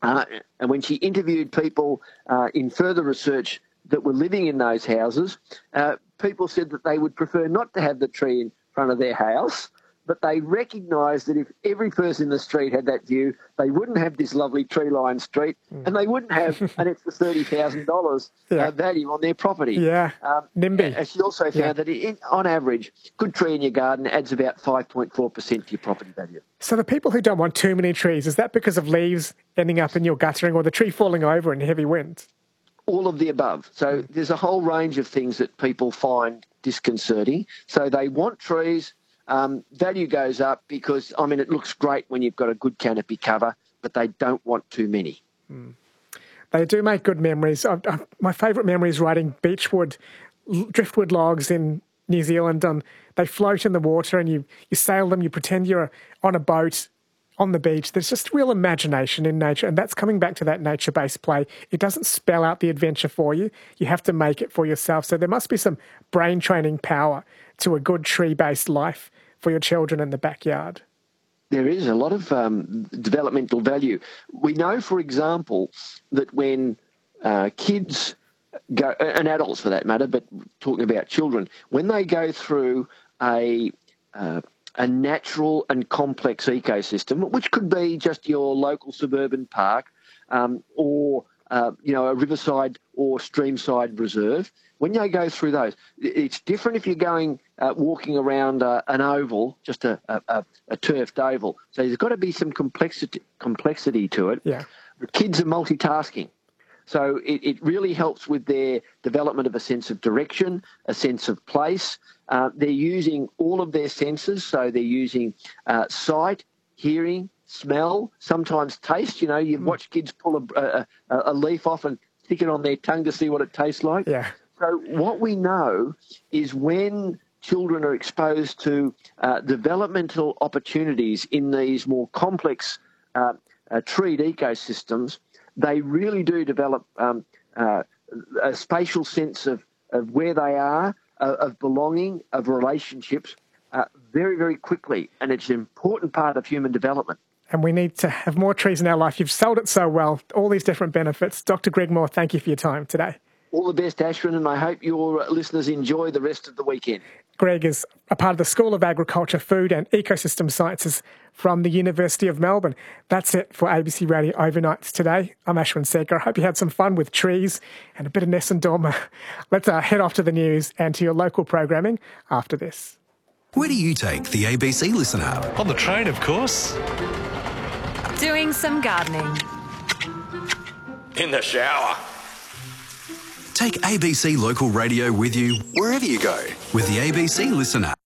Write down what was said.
And when she interviewed people in further research that were living in those houses, people said that they would prefer not to have the tree in front of their house, but they recognised that if every person in the street had that view, they wouldn't have this lovely tree-lined street, and they wouldn't have an extra $30,000 value on their property. Yeah, NIMBY. And she also found that, on average, good tree in your garden adds about 5.4% to your property value. So the people who don't want too many trees, is that because of leaves ending up in your guttering or the tree falling over in heavy winds? All of the above. So there's a whole range of things that people find disconcerting. So they want trees. Value goes up because, it looks great when you've got a good canopy cover, but they don't want too many. They do make good memories. My favourite memory is riding driftwood logs in New Zealand. They float in the water and you sail them, you pretend you're on a boat on the beach. There's just real imagination in nature, and that's coming back to that nature-based play. It doesn't spell out the adventure for you. You have to make it for yourself. So there must be some brain training power to a good tree-based life for your children in the backyard. There is a lot of developmental value. We know, for example, that when kids go, and adults for that matter, but talking about children, when they go through a natural and complex ecosystem, which could be just your local suburban park or a riverside or streamside reserve, when you go through those, it's different if you're going walking around an oval, just a turfed oval. So there's got to be some complexity to it. Yeah. The kids are multitasking. So it really helps with their development of a sense of direction, a sense of place. They're using all of their senses. So they're using sight, hearing, smell, sometimes taste. You've watched kids pull a leaf off and stick it on their tongue to see what it tastes like. Yeah. So what we know is when children are exposed to developmental opportunities in these more complex treed ecosystems, they really do develop a spatial sense of where they are, of belonging, of relationships very, very quickly. And it's an important part of human development. And we need to have more trees in our life. You've sold it so well, all these different benefits. Dr. Greg Moore, thank you for your time today. All the best, Ashwin, and I hope your listeners enjoy the rest of the weekend. Greg is a part of the School of Agriculture, Food and Ecosystem Sciences from the University of Melbourne. That's it for ABC Radio Overnights today. I'm Ashwin Segar. I hope you had some fun with trees and a bit of Nessun Dorma. Let's head off to the news and to your local programming after this. Where do you take the ABC Listen app? On the train, of course. Doing some gardening. In the shower. Take ABC Local Radio with you wherever you go with the ABC Listen app.